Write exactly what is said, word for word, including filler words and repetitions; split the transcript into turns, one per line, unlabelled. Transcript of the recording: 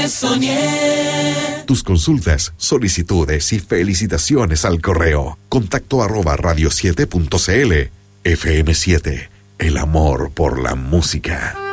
Soñé.
Tus consultas, solicitudes y felicitaciones al correo contacto arroba radio siete punto c l. F M siete, el amor por la música.